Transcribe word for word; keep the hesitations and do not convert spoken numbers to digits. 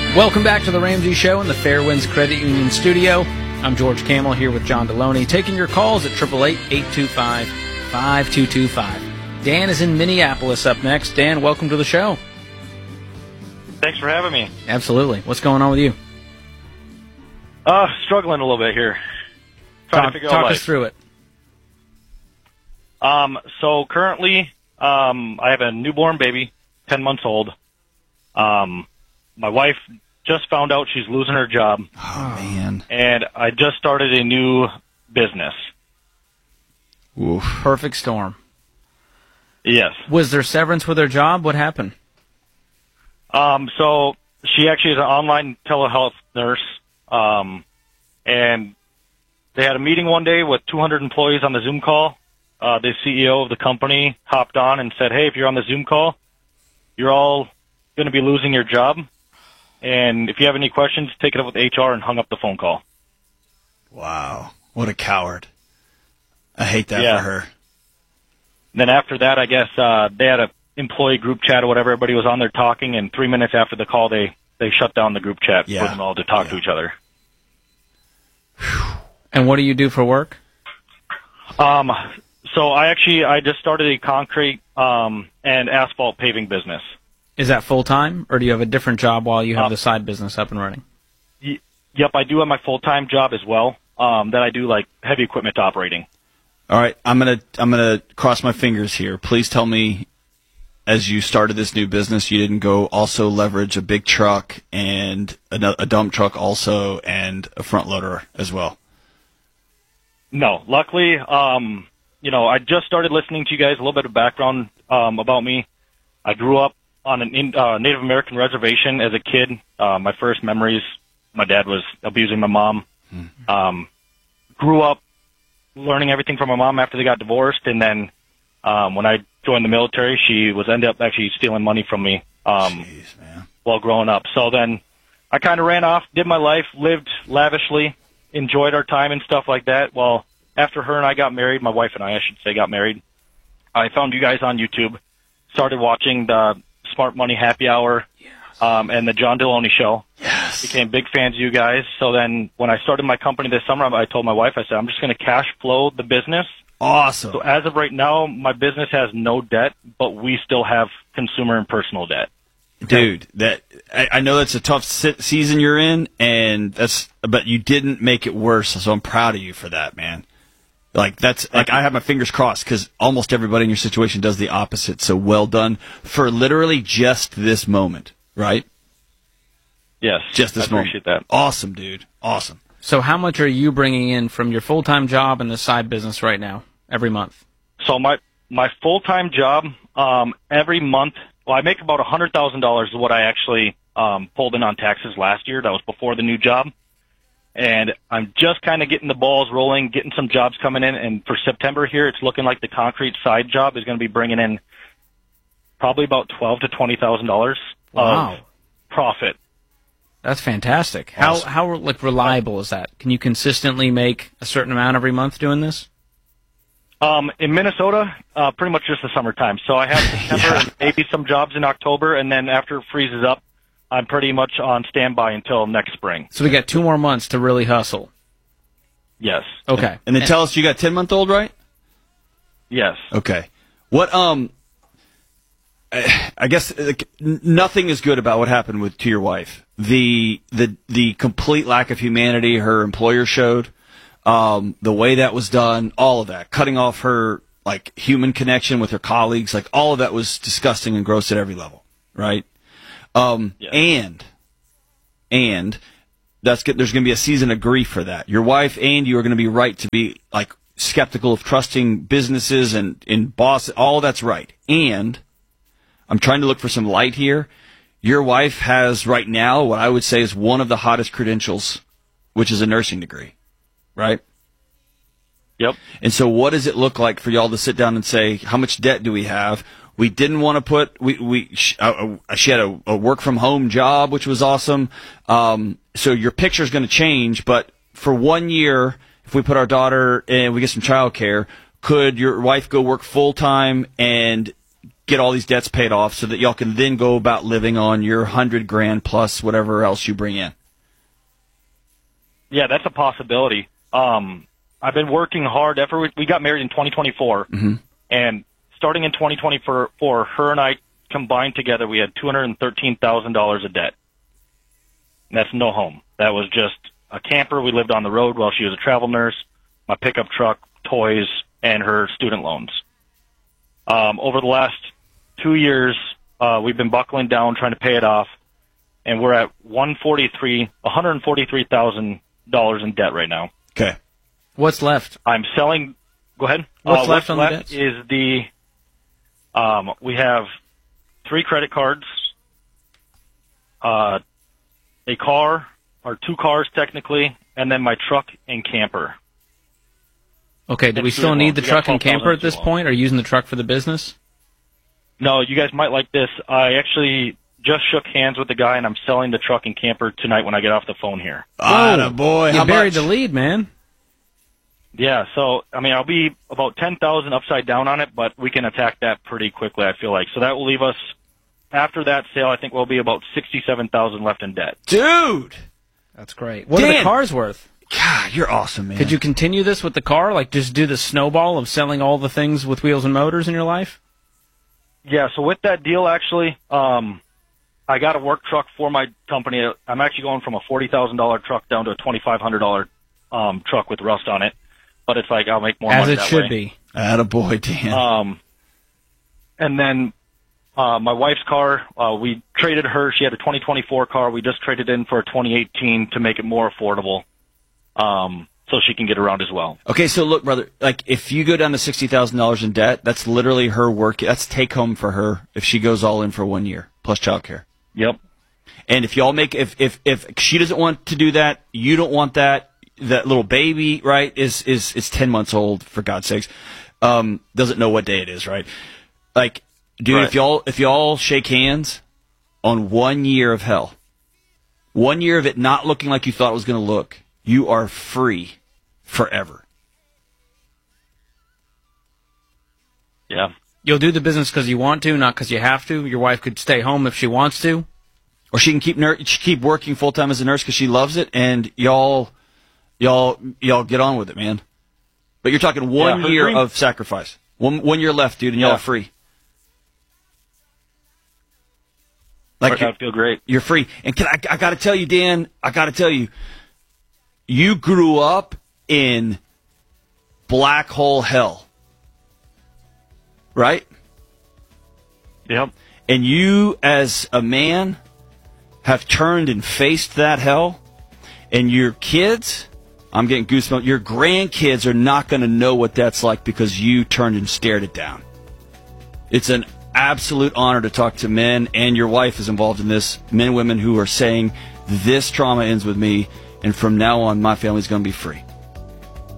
Welcome back to the Ramsey Show in the Fairwinds Credit Union studio. I'm George Camel here with John Deloney, taking your calls at eight eight eight, eight two five, five two two five. Dan is in Minneapolis up next. Dan, welcome to the show. Thanks for having me. Absolutely. What's going on with you? Uh, struggling a little bit here. Trying Talk, to figure talk out life. us through it. Um, so currently, um, I have a newborn baby, ten months old. Um, my wife just found out she's losing her job. Oh, man. And I just started a new business. Oof. Perfect storm. Yes. Was there severance with her job? What happened? Um, so she actually is an online telehealth nurse. Um, and they had a meeting one day with two hundred employees on the Zoom call. Uh, the C E O of the company hopped on and said, hey, if you're on the Zoom call, you're all going to be losing your job. And if you have any questions, take it up with H R, and hung up the phone call. Wow. What a coward. I hate that Yeah. for her. Then after that, I guess uh, they had a employee group chat or whatever. Everybody was on there talking, and three minutes after the call, they, they shut down the group chat Yeah. for them all to talk Yeah. to each other. And what do you do for work? Um, so I actually I just started a concrete um, and asphalt paving business. Is that full-time, or do you have a different job while you have Uh, the side business up and running? Y- yep, I do have my full-time job as well. Um, that I do like heavy equipment operating. All right, I'm gonna I'm gonna cross my fingers here. Please tell me, as you started this new business, you didn't go also leverage a big truck and a, a dump truck also and a front loader as well. No, luckily, um, you know, I just started listening to you guys. A little bit of background um, about me. I grew up on a uh, Native American reservation as a kid. Uh, my first memories, my dad was abusing my mom. Hmm. Um, grew up learning everything from my mom after they got divorced, and then um, when I joined the military, she was ended up actually stealing money from me um, Jeez, man. while growing up. So then I kind of ran off, did my life, lived lavishly, enjoyed our time and stuff like that. Well, after her and I got married, my wife and I, I should say, got married, I found you guys on YouTube, started watching the Smart Money Happy Hour um, and the John Deloney Show. Yes. Became big fans of you guys. So then when I started my company this summer, I told my wife, I said, I'm just going to cash flow the business. Awesome. So as of right now, my business has no debt, but we still have consumer and personal debt. Dude, that I, I know that's a tough se- season you're in, and that's but you didn't make it worse. So I'm proud of you for that, man. Like that's like I have my fingers crossed because almost everybody in your situation does the opposite. So well done for literally just this moment, right? Yes, Just this I moment. appreciate that. Awesome, dude. Awesome. So how much are you bringing in from your full-time job and the side business right now, every month? So my my full time job, um, every month, well, I make about a hundred thousand dollars is what I actually um, pulled in on taxes last year. That was before the new job, and I'm just kind of getting the balls rolling, getting some jobs coming in. And for September here, it's looking like the concrete side job is going to be bringing in probably about twelve to twenty thousand dollars Wow. of profit. That's fantastic. How Awesome. how like reliable is that? Can you consistently make a certain amount every month doing this? Um, in Minnesota, uh, pretty much just the summertime. So I have September Yeah. and maybe some jobs in October, and then after it freezes up, I'm pretty much on standby until next spring. So we got two more months to really hustle. Yes. Okay. And then tell us you got ten month old, right? Yes. Okay. What um I I guess like, n- nothing is good about what happened with to your wife. The the the complete lack of humanity her employer showed, um, the way that was done, all of that, cutting off her like human connection with her colleagues, like all of that was disgusting and gross at every level, right? Um, Yeah. and and that's good. There's going to be a season of grief for that. Your wife and you are going to be right to be like skeptical of trusting businesses and in boss. All that's right. And I'm trying to look for some light here. Your wife has right now what I would say is one of the hottest credentials, which is a nursing degree, right? Yep. And so what does it look like for y'all to sit down and say, how much debt do we have? We didn't want to put, we, we, sh- uh, uh, she had a, a work from home job, which was awesome. Um, so your picture is going to change, but for one year, if we put our daughter and we get some childcare, could your wife go work full time and get all these debts paid off so that y'all can then go about living on your hundred grand plus whatever else you bring in. Yeah, that's a possibility. Um, I've been working hard. After we, we got married in twenty twenty-four, Mm-hmm. and starting in twenty twenty-four, her and I combined together, we had two hundred thirteen thousand dollars of debt. And that's no home. That was just a camper. We lived on the road while she was a travel nurse, my pickup truck, toys, and her student loans. Um, over the last two years, uh, we've been buckling down, trying to pay it off, and we're at one forty-three, one hundred forty-three thousand dollars in debt right now. Okay. What's left? I'm selling. Go ahead. What's uh, left what's on the left debts? is the. Um, we have three credit cards, uh, a car, or two cars technically, and then my truck and camper. Okay, do And we still student need loans. the We got truck and twelve thousand camper at this student point? Are you using the truck for the business? No, you guys might like this. I actually just shook hands with the guy, and I'm selling the truck and camper tonight when I get off the phone here. Ah, boy. You How buried much? the lead, man. Yeah, so, I mean, I'll be about ten thousand upside down on it, but we can attack that pretty quickly, I feel like. So that will leave us, after that sale, I think we'll be about sixty-seven thousand left in debt. Dude! That's great. What are Dan! the cars worth? God, you're awesome, man. Could you continue this with the car? Like, just do the snowball of selling all the things with wheels and motors in your life? Yeah, so with that deal, actually, um, I got a work truck for my company. I'm actually going from a forty thousand dollars truck down to a twenty-five hundred dollars um, truck with rust on it. But it's like I'll make more As money it that should way. be. Attaboy, Dan. Um, and then uh, my wife's car, uh, we traded her. She had a twenty twenty-four car. We just traded in for a twenty eighteen to make it more affordable, um, so she can get around as well. Okay, so look, brother, like if you go down to sixty thousand dollars in debt, that's literally her work. That's take home for her if she goes all in for one year plus childcare. Yep. And if y'all make, if, if, if she doesn't want to do that, you don't want that, that little baby, right, is, is, is ten months old, for God's sakes, um, doesn't know what day it is, right? Like, dude, Right. if y'all, if y'all shake hands on one year of hell, one year of it not looking like you thought it was going to look, you are free forever. Yeah. You'll do the business because you want to, not because you have to. Your wife could stay home if she wants to. Or she can keep nur- she keep working full time as a nurse because she loves it, and y'all, y'all, y'all get on with it, man. But you're talking one Yeah, her year dream- of sacrifice, one one year left, dude, and y'all Yeah. are free. Like That you're, would feel great. you're free. And can I, I got to tell you, Dan, I got to tell you, you grew up in black hole hell, right? Yep. And you, as a man, have turned and faced that hell, and your kids, I'm getting goosebumps, your grandkids are not going to know what that's like because you turned and stared it down. It's an absolute honor to talk to men, and your wife is involved in this, men and women who are saying, this trauma ends with me, and from now on, my family's going to be free.